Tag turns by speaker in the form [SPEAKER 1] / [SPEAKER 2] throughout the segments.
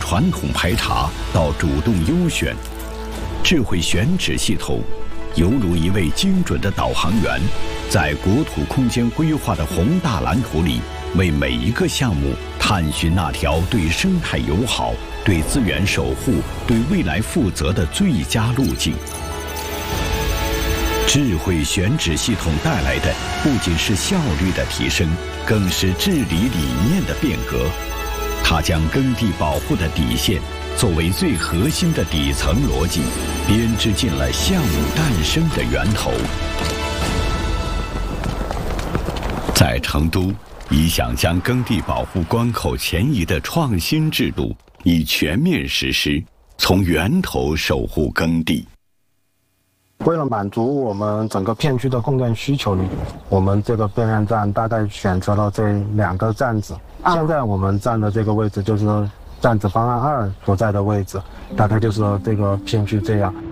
[SPEAKER 1] 传统排查到主动优选，智慧选址系统犹如一位精准的导航员，在国土空间规划的宏大蓝图里，为每一个项目探寻那条对生态友好、对资源守护、对未来负责的最佳路径。智慧选址系统带来的不仅是效率的提升，更是治理理念的变革。它将耕地保护的底线作为最核心的底层逻辑，编织进了项目诞生的源头。在成都，已想将耕地保护关口前移的创新制度已全面实施，从源头守护耕地。
[SPEAKER 2] 为了满足我们整个片区的供电需求，我们这个变电站大概选择了这2个站址。现在我们站的这个位置就是站址方案2所在的位置，大概就是这个片区这样。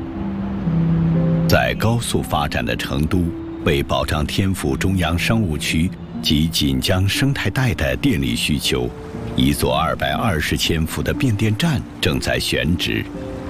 [SPEAKER 1] 在高速发展的成都，为保障天府中央商务区及锦江生态带的电力需求，一座220千伏的变电站正在选址。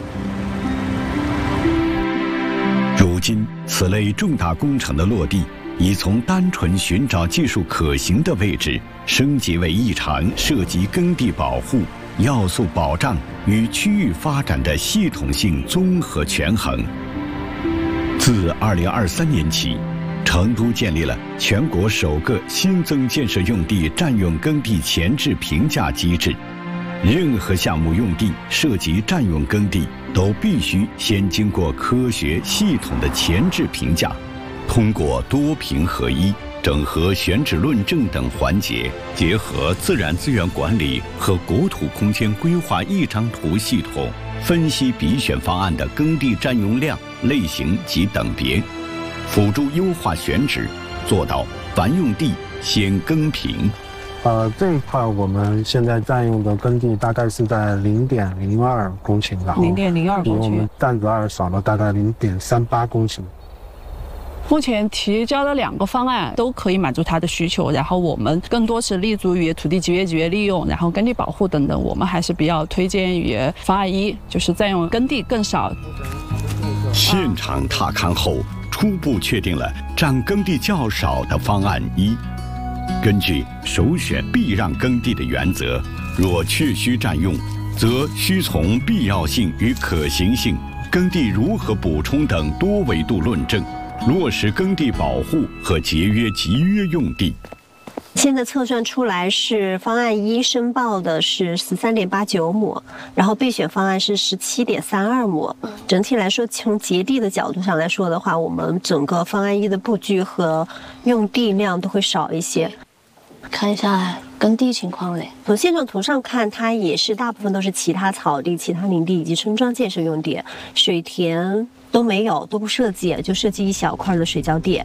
[SPEAKER 1] 如今，此类重大工程的落地，已从单纯寻找技术可行的位置，升级为一场涉及耕地保护、要素保障与区域发展的系统性综合权衡。自2023年起，成都建立了全国首个新增建设用地占用耕地前置评价机制。任何项目用地涉及占用耕地，都必须先经过科学系统的前置评价，通过多评合一、整合选址论证等环节，结合自然资源管理和国土空间规划一张图系统，分析比选方案的耕地占用量、类型及等别，辅助优化选址，做到凡用地先耕评。
[SPEAKER 2] 这一块我们现在占用的耕地大概是在0.02公顷，然后
[SPEAKER 3] 0.02公顷，
[SPEAKER 2] 比我们站址2少了大概0.38公顷。
[SPEAKER 3] 目前提交的2个方案都可以满足它的需求，然后我们更多是立足于土地集约利用，然后耕地保护等等，我们还是比较推荐于方案1，就是占用耕地更少。
[SPEAKER 1] 现场踏勘后，初步确定了占耕地较少的方案1。根据首选必让耕地的原则，若确需占用，则需从必要性与可行性、耕地如何补充等多维度论证，落实耕地保护和节约集约用地。
[SPEAKER 4] 现在测算出来是方案1申报的是13.89亩，然后备选方案是17.32亩。整体来说，从节地的角度上来说的话，我们整个方案1的布局和用地量都会少一些。
[SPEAKER 5] 看一下耕地情况嘞，
[SPEAKER 4] 从现状图上看，它也是大部分都是其他草地、其他林地以及村庄建设用地，水田都没有，都不设计，就设计一小块的水浇地。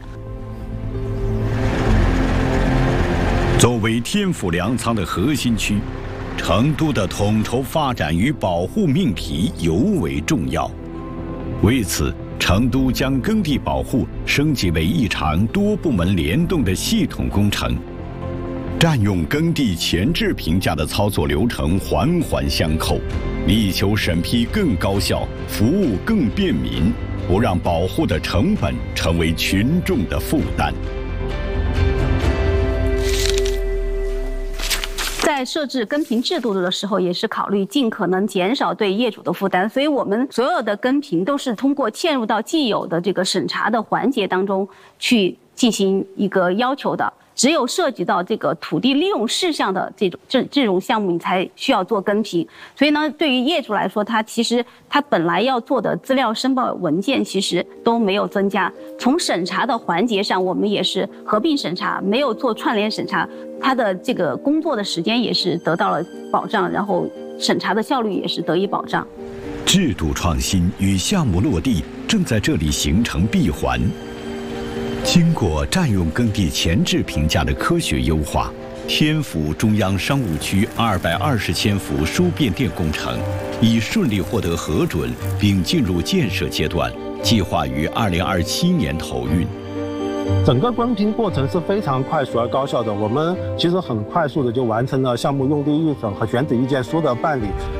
[SPEAKER 1] 作为天府粮仓的核心区，成都的统筹发展与保护命题尤为重要。为此，成都将耕地保护升级为一场多部门联动的系统工程。占用耕地前置评价的操作流程环环相扣，力求审批更高效，服务更便民，不让保护的成本成为群众的负担。
[SPEAKER 6] 在设置耕评制度的时候，也是考虑尽可能减少对业主的负担，所以我们所有的耕评都是通过嵌入到既有的这个审查的环节当中去进行一个要求的。只有涉及到这个土地利用事项的这种项目，你才需要做耕评。所以呢，对于业主来说，其实他本来要做的资料申报文件其实都没有增加。从审查的环节上，我们也是合并审查，没有做串联审查，他的这个工作的时间也是得到了保障，然后审查的效率也是得以保障。
[SPEAKER 1] 制度创新与项目落地正在这里形成闭环。经过占用耕地前置评价的科学优化，天府中央商务区220千伏输变电工程已顺利获得核准，并进入建设阶段，计划于2027年投运。
[SPEAKER 2] 整个耕评过程是非常快速而高效的，我们其实很快速的就完成了项目用地预审和选址意见书的办理。